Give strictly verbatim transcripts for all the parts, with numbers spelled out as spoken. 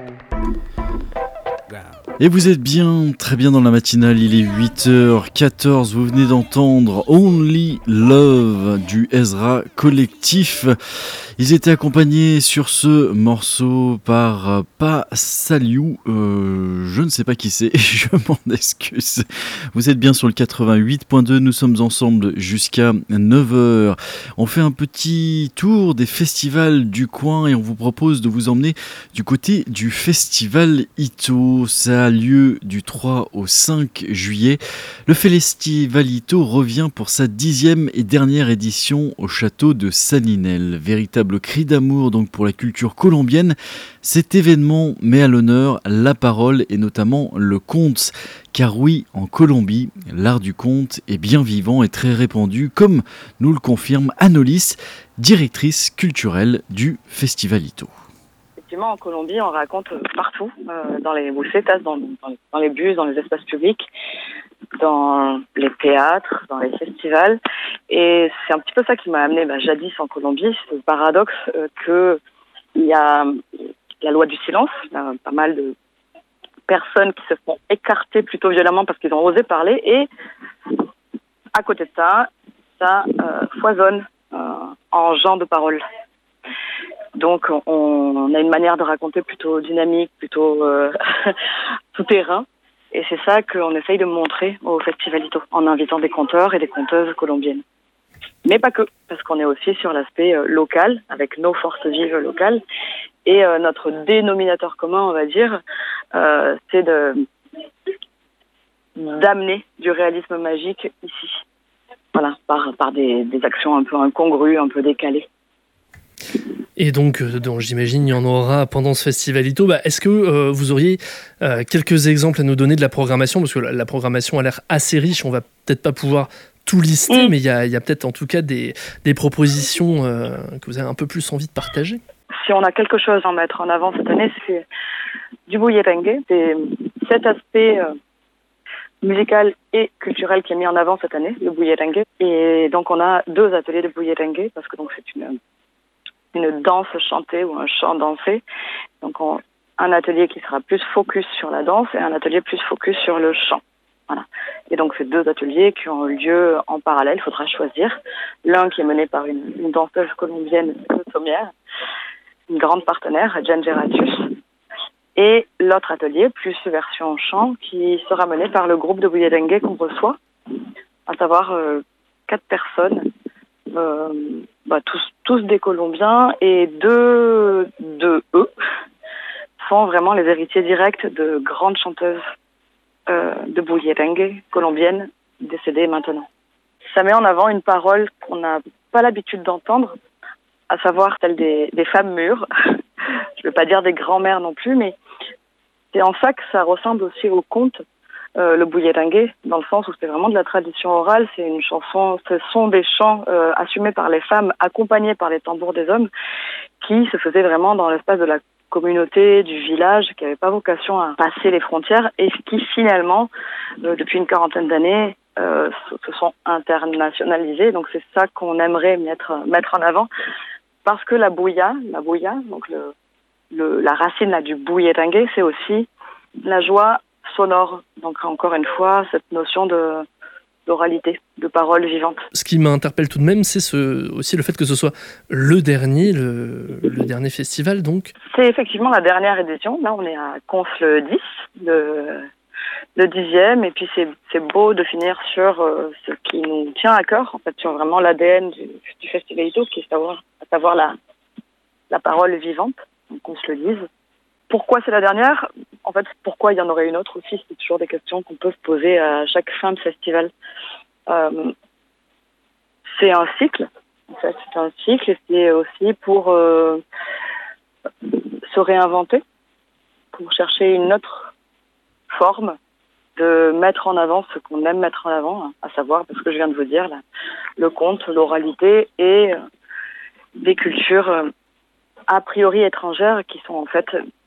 Et vous êtes bien, très bien dans la matinale, il est huit heures quatorze, vous venez d'entendre Only Love du Ezra Collectif. Ils étaient accompagnés sur ce morceau par Pa Saliou, euh, je ne sais pas qui c'est, je m'en excuse. Vous êtes bien sur le quatre-vingt-huit point deux, nous sommes ensemble jusqu'à neuf heures. On fait un petit tour des festivals du coin et on vous propose de vous emmener du côté du festival Ito. Ça a lieu du trois au cinq juillet. Le festival Ito revient pour sa dixième et dernière édition au château de Saninel. Véritable cri d'amour donc pour la culture colombienne. Cet événement met à l'honneur la parole et notamment le conte. Car oui, en Colombie, l'art du conte est bien vivant et très répandu, comme nous le confirme Anolis, directrice culturelle du festival Ito. Effectivement, en Colombie, on raconte partout, euh, dans les bucetas, dans, dans, dans les bus, dans les espaces publics, dans les théâtres, dans les festivals. Et c'est un petit peu ça qui m'a amené bah, jadis en Colombie. C'est le paradoxe euh, qu'il y a la loi du silence, là, pas mal de personnes qui se font écarter plutôt violemment parce qu'ils ont osé parler. Et à côté de ça, ça euh, foisonne euh, en gens de parole. Donc, on, on a une manière de raconter plutôt dynamique, plutôt euh, tout-terrain. Et c'est ça qu'on essaye de montrer au Festival Ito, en invitant des conteurs et des conteuses colombiennes. Mais pas que, parce qu'on est aussi sur l'aspect euh, local, avec nos forces vives locales. Et euh, notre dénominateur commun, on va dire, euh, c'est de d'amener du réalisme magique ici. Voilà, par, par des, des actions un peu incongrues, un peu décalées. Et donc, euh, donc, j'imagine, il y en aura pendant ce festival Ito. Bah, est-ce que euh, vous auriez euh, quelques exemples à nous donner de la programmation ? Parce que la, la programmation a l'air assez riche, on va peut-être pas pouvoir tout lister, mmh. mais il y a, y a peut-être en tout cas des, des propositions euh, que vous avez un peu plus envie de partager. Si on a quelque chose à mettre en avant cette année, c'est du bullerengue. C'est cet aspect euh, musical et culturel qui est mis en avant cette année, le bullerengue. Et donc, on a deux ateliers de bullerengue, parce que donc c'est une... une danse chantée ou un chant dansé. Donc, on, un atelier qui sera plus focus sur la danse et un atelier plus focus sur le chant. Voilà. Et donc, c'est deux ateliers qui ont lieu en parallèle. Il faudra choisir. L'un qui est mené par une, une danseuse colombienne sommière, une grande partenaire, Jen Geratus. Et l'autre atelier, plus version chant, qui sera mené par le groupe de bullerengue qu'on reçoit, à savoir euh, quatre personnes, Euh, bah, tous, tous des Colombiens, et deux de eux sont vraiment les héritiers directs de grandes chanteuses euh, de bullerengue colombiennes décédées maintenant. Ça met en avant une parole qu'on n'a pas l'habitude d'entendre, à savoir celle des, des femmes mûres. Je ne veux pas dire des grands-mères non plus, mais c'est en ça que ça ressemble aussi au conte. Euh, le bullerengue, dans le sens où c'est vraiment de la tradition orale, c'est une chanson, ce sont des chants euh, assumés par les femmes, accompagnés par les tambours des hommes, qui se faisaient vraiment dans l'espace de la communauté, du village, qui n'avaient pas vocation à passer les frontières, et qui finalement, euh, depuis une quarantaine d'années, euh, se sont internationalisés. Donc c'est ça qu'on aimerait mettre, mettre en avant, parce que la bouilla, la bouilla, donc le, le, la racine là, du bullerengue, c'est aussi la joie sonore. Donc encore une fois, cette notion de d'oralité, de parole vivante. Ce qui m'interpelle tout de même, c'est ce, aussi le fait que ce soit le dernier, le, le dernier festival, donc. C'est effectivement la dernière édition. Là, on est à Cons le dix, le, le dixième, et puis c'est, c'est beau de finir sur euh, ce qui nous tient à cœur, en fait, sur vraiment l'A D N du, du Festival Ito, qui est savoir, à savoir la, la parole vivante, donc qu'on se le dise. Pourquoi c'est la dernière ? En fait, pourquoi il y en aurait une autre aussi ? C'est toujours des questions qu'on peut se poser à chaque fin de festival. Euh, c'est un cycle, en fait, c'est un cycle, et c'est aussi pour euh, se réinventer, pour chercher une autre forme de mettre en avant ce qu'on aime mettre en avant, à savoir, parce que je viens de vous dire, là, le conte, l'oralité et euh, des cultures euh, a priori étrangères qui sont en fait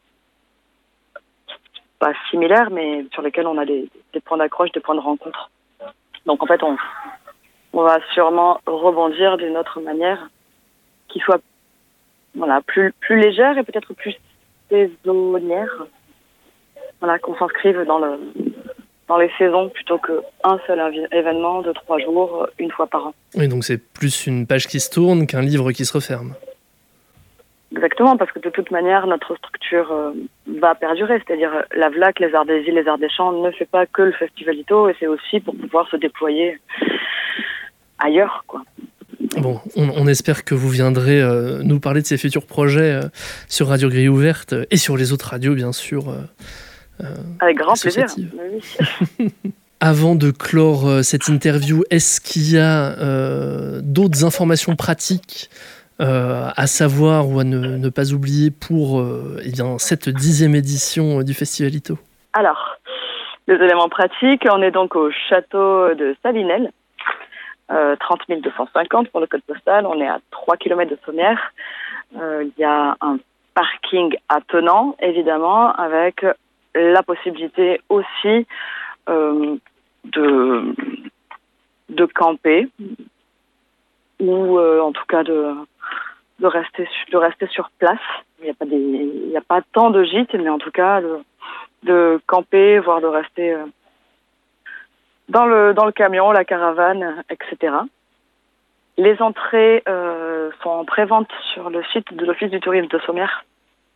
pas similaires, mais sur lesquelles on a des, des points d'accroche, des points de rencontre. Donc en fait, on, on va sûrement rebondir d'une autre manière qui soit voilà, plus, plus légère et peut-être plus saisonnière. Voilà, qu'on s'inscrive dans le dans les saisons plutôt qu'un seul invi- événement de trois jours, une fois par an. Oui, donc c'est plus une page qui se tourne qu'un livre qui se referme. Exactement, parce que de toute manière, notre structure euh, va perdurer. C'est-à-dire, euh, la V L A C, les Arts des Îles, les Arts des Champs ne fait pas que le Festivalito, et c'est aussi pour pouvoir se déployer ailleurs, quoi. Bon, on, on espère que vous viendrez euh, nous parler de ces futurs projets euh, sur Radio Grille Ouverte euh, et sur les autres radios, bien sûr. Euh, euh, Avec grand plaisir. associatives. Oui. Avant de clore euh, cette interview, est-ce qu'il y a euh, d'autres informations pratiques euh, à savoir ou à ne, ne pas oublier pour euh, eh bien, cette dixième édition du Festivalito ? Alors, les éléments pratiques, on est donc au château de Salinelles, euh, trente mille deux cent cinquante pour le code postal, on est à trois kilomètres de Sommières. Euh, Il y a un parking attenant, évidemment, avec la possibilité aussi euh, de, de camper, ou euh, en tout cas de, de, rester, de rester sur place. Il n'y a pas des, il n'y a pas tant de gîtes, mais en tout cas de, de camper, voire de rester euh, dans le dans le camion, la caravane, et cetera. Les entrées euh, sont en pré-vente sur le site de l'Office du tourisme de Sommières.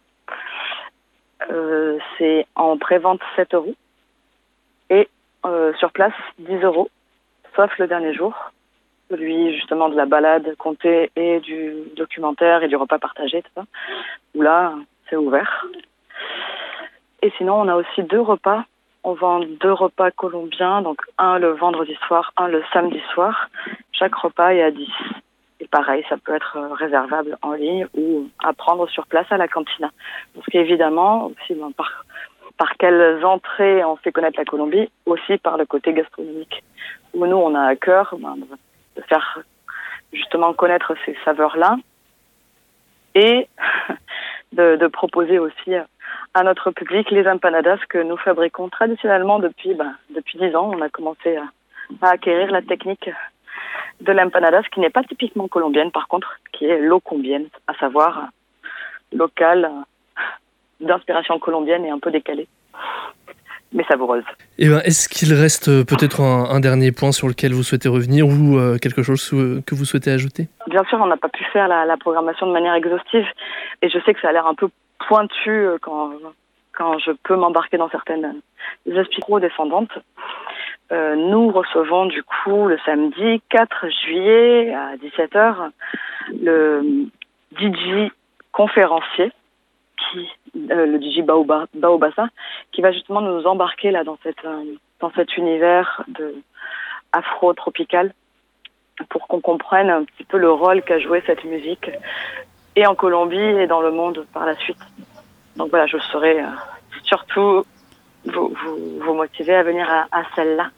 Euh, c'est en pré-vente sept euros et euh, sur place dix euros, sauf le dernier jour, celui justement de la balade comptée et du documentaire et du repas partagé, tout ça, où là c'est ouvert. Et sinon on a aussi deux repas, on vend deux repas colombiens, donc un le vendredi soir, un le samedi soir. Chaque repas est à dix. Et pareil, ça peut être réservable en ligne ou à prendre sur place à la cantina. Parce qu'évidemment, aussi ben, par, par quelles entrées on fait connaître la Colombie, aussi par le côté gastronomique. Où nous, on a à cœur ben, de faire justement connaître ces saveurs-là et de, de proposer aussi à notre public les empanadas que nous fabriquons traditionnellement depuis ben, depuis dix ans. On a commencé à, à acquérir la technique de l'empanadas, qui n'est pas typiquement colombienne, par contre, qui est locombienne, à savoir locale, d'inspiration colombienne et un peu décalée, mais savoureuse. Et ben, est-ce qu'il reste peut-être un, un dernier point sur lequel vous souhaitez revenir ou euh, quelque chose que vous souhaitez ajouter ? Bien sûr, on n'a pas pu faire la, la programmation de manière exhaustive, et je sais que ça a l'air un peu pointu quand, quand je peux m'embarquer dans certaines astuces trop descendantes. Euh, nous recevons du coup le samedi quatre juillet à dix-sept heures le D J conférencier, qui, euh, le D J Baoba, Baobassa, qui va justement nous embarquer là dans, cette, euh, dans cet univers de afro-tropical pour qu'on comprenne un petit peu le rôle qu'a joué cette musique et en Colombie et dans le monde par la suite. Donc voilà, je saurais euh, surtout vous, vous, vous motiver à venir à, à celle-là.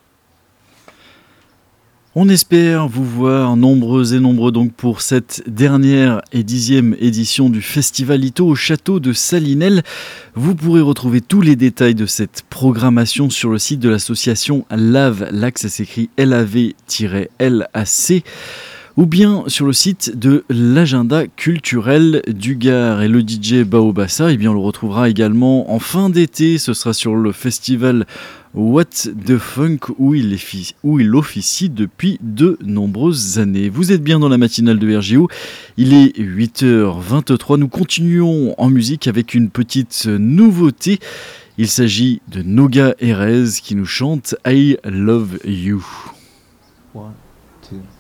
On espère vous voir nombreux et nombreux donc pour cette dernière et dixième édition du Festivalito au château de Salinelles. Vous pourrez retrouver tous les détails de cette programmation sur le site de l'association Lave Lac, ça s'écrit L A V L A C, ou bien sur le site de l'agenda culturel du Gard. Et le D J Baobassa, eh bien on le retrouvera également en fin d'été, ce sera sur le festival What the Funk, où il, efficie, où il officie depuis de nombreuses années. Vous êtes bien dans la matinale de R J O, il est huit heures vingt-trois, nous continuons en musique avec une petite nouveauté. Il s'agit de Noga Erez qui nous chante I Love You. One, two.